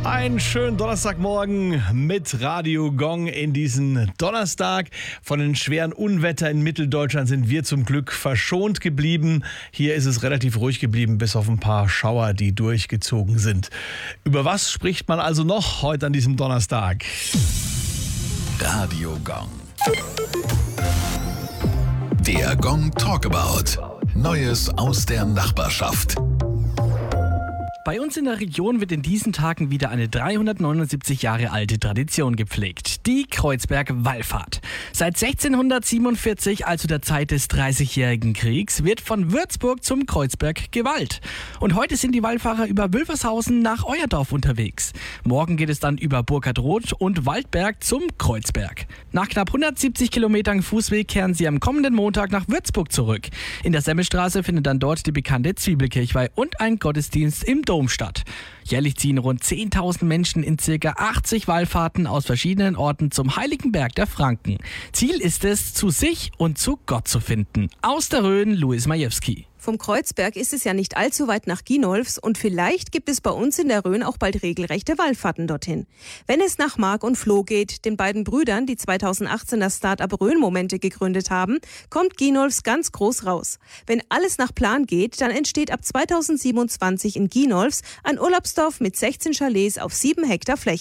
Einen schönen Donnerstagmorgen mit Radio Gong in diesen Donnerstag. Von den schweren Unwetter in Mitteldeutschland sind wir zum Glück verschont geblieben. Hier ist es relativ ruhig geblieben, bis auf ein paar Schauer, die durchgezogen sind. Über was spricht man also noch heute an diesem Donnerstag? Radio Gong. Der Gong Talkabout. Neues aus der Nachbarschaft. Bei uns in der Region wird in diesen Tagen wieder eine 379 Jahre alte Tradition gepflegt. Die Kreuzberg-Wallfahrt. Seit 1647, also der Zeit des 30-jährigen Kriegs, wird von Würzburg zum Kreuzberg gewallt. Und heute sind die Wallfahrer über Wülfershausen nach Euerdorf unterwegs. Morgen geht es dann über Burkhardroth und Waldberg zum Kreuzberg. Nach knapp 170 Kilometern Fußweg kehren sie am kommenden Montag nach Würzburg zurück. In der Semmelstraße findet dann dort die bekannte Zwiebelkirchweih und ein Gottesdienst im Dom statt. Jährlich ziehen rund 10.000 Menschen in ca. 80 Wallfahrten aus verschiedenen Orten zum Heiligen Berg der Franken. Ziel ist es, zu sich und zu Gott zu finden. Aus der Rhön, Louis Majewski. Vom Kreuzberg ist es ja nicht allzu weit nach Ginolfs und vielleicht gibt es bei uns in der Rhön auch bald regelrechte Wallfahrten dorthin. Wenn es nach Marc und Flo geht, den beiden Brüdern, die 2018 das Start-up Rhön-Momente gegründet haben, kommt Ginolfs ganz groß raus. Wenn alles nach Plan geht, dann entsteht ab 2027 in Ginolfs ein Urlaubsdorf mit 16 Chalets auf 7 Hektar Fläche.